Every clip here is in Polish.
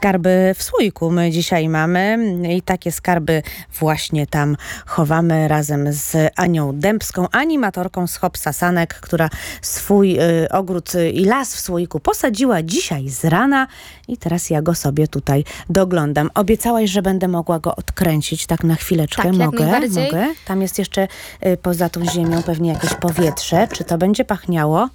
Skarby w słoiku my dzisiaj mamy i takie skarby właśnie tam chowamy razem z Anią Dębską, animatorką z Hop Sasanek, która swój ogród i las w słoiku posadziła dzisiaj z rana i teraz ja go sobie tutaj doglądam. Obiecałaś, że będę mogła go odkręcić tak na chwileczkę. Tak, mogę? Mogę. Tam jest jeszcze poza tą ziemią pewnie jakieś powietrze. Czy to będzie pachniało?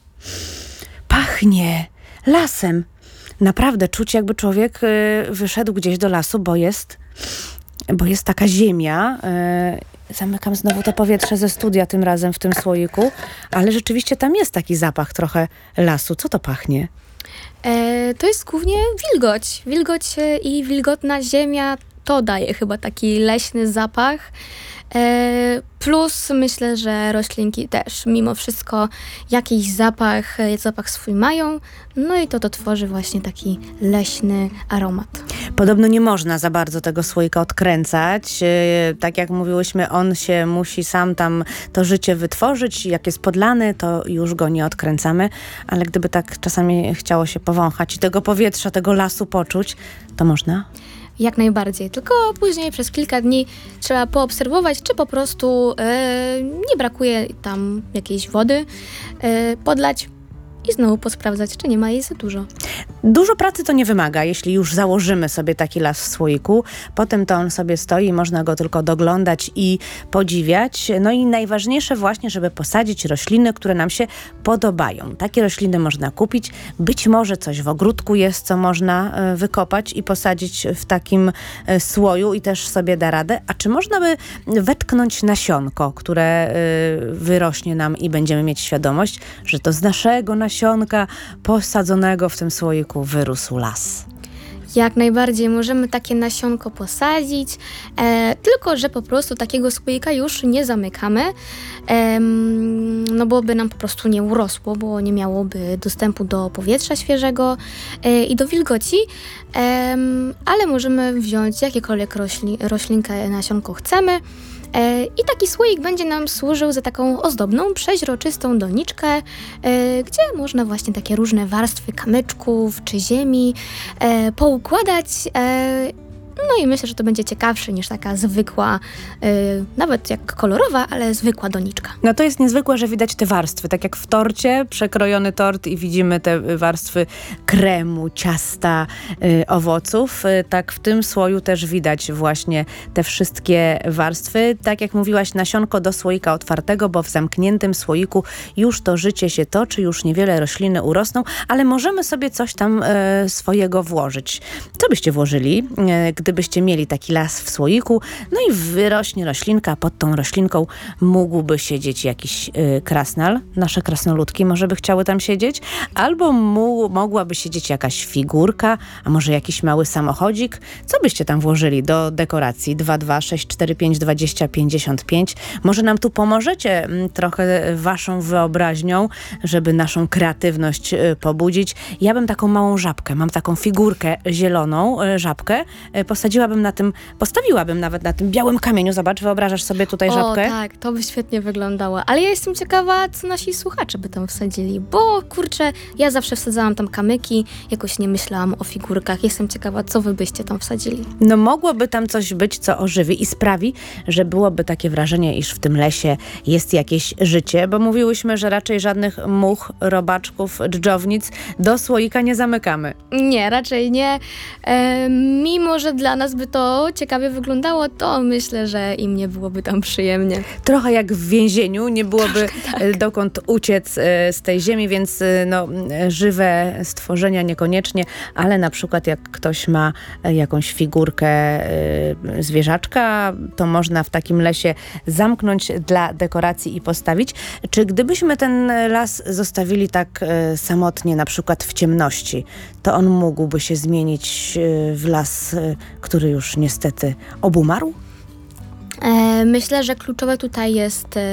Pachnie lasem. Naprawdę czuć, jakby człowiek wyszedł gdzieś do lasu, bo jest taka ziemia. Zamykam znowu to powietrze ze studia tym razem w tym słoiku, ale rzeczywiście tam jest taki zapach trochę lasu. Co to pachnie? To jest głównie wilgoć. Wilgoć i wilgotna ziemia to daje chyba taki leśny zapach. Plus myślę, że roślinki też mimo wszystko jakiś zapach swój mają. No i to tworzy właśnie taki leśny aromat. Podobno nie można za bardzo tego słoika odkręcać. Tak jak mówiłyśmy, on się musi sam tam to życie wytworzyć. Jak jest podlany, to już go nie odkręcamy. Ale gdyby tak czasami chciało się powąchać i tego powietrza, tego lasu poczuć, to można? Jak najbardziej, tylko później przez kilka dni trzeba poobserwować, czy po prostu nie brakuje tam jakiejś wody, podlać i znowu posprawdzać, czy nie ma jej za dużo. Dużo pracy to nie wymaga, jeśli już założymy sobie taki las w słoiku. Potem to on sobie stoi, można go tylko doglądać i podziwiać. No i najważniejsze właśnie, żeby posadzić rośliny, które nam się podobają. Takie rośliny można kupić. Być może coś w ogródku jest, co można wykopać i posadzić w takim słoju i też sobie da radę. A czy można by wetknąć nasionko, które wyrośnie nam i będziemy mieć świadomość, że to z naszego nasionka posadzonego w tym słoiku wyrósł las? Jak najbardziej możemy takie nasionko posadzić, tylko że po prostu takiego słoika już nie zamykamy, no bo by nam po prostu nie urosło, bo nie miałoby dostępu do powietrza świeżego i do wilgoci, ale możemy wziąć jakiekolwiek roślinkę, nasionko chcemy. I taki słoik będzie nam służył za taką ozdobną, przeźroczystą doniczkę, gdzie można właśnie takie różne warstwy kamyczków czy ziemi poukładać. No i myślę, że to będzie ciekawsze niż taka zwykła, nawet jak kolorowa, ale zwykła doniczka. No to jest niezwykłe, że widać te warstwy. Tak jak w torcie, przekrojony tort i widzimy te warstwy kremu, ciasta, owoców. Tak w tym słoju też widać właśnie te wszystkie warstwy. Tak jak mówiłaś, nasionko do słoika otwartego, bo w zamkniętym słoiku już to życie się toczy, już niewiele rośliny urosną, ale możemy sobie coś tam swojego włożyć. Co byście włożyli, gdybyście mieli taki las w słoiku, no i wyrośnie roślinka, pod tą roślinką mógłby siedzieć jakiś krasnal, nasze krasnoludki może by chciały tam siedzieć, albo mogłaby siedzieć jakaś figurka, a może jakiś mały samochodzik. Co byście tam włożyli do dekoracji? 22645 20 55. Może nam tu pomożecie trochę waszą wyobraźnią, żeby naszą kreatywność pobudzić. Ja bym taką małą żabkę, mam taką figurkę zieloną, żabkę, postawiłabym nawet na tym białym kamieniu. Zobacz, wyobrażasz sobie tutaj żabkę? O tak, to by świetnie wyglądało. Ale ja jestem ciekawa, co nasi słuchacze by tam wsadzili, bo kurczę, ja zawsze wsadzałam tam kamyki, jakoś nie myślałam o figurkach. Jestem ciekawa, co wy byście tam wsadzili. No mogłoby tam coś być, co ożywi i sprawi, że byłoby takie wrażenie, iż w tym lesie jest jakieś życie, bo mówiłyśmy, że raczej żadnych much, robaczków, dżdżownic do słoika nie zamykamy. Nie, raczej nie. Mimo, że dla nas by to ciekawie wyglądało, to myślę, że im nie byłoby tam przyjemnie. Trochę jak w więzieniu, nie byłoby dokąd uciec z tej ziemi, więc żywe stworzenia niekoniecznie, ale na przykład jak ktoś ma jakąś figurkę zwierzaczka, to można w takim lesie zamknąć dla dekoracji i postawić. Czy gdybyśmy ten las zostawili tak samotnie, na przykład w ciemności, to on mógłby się zmienić w las, który już niestety obumarł? Myślę, że kluczowe tutaj jest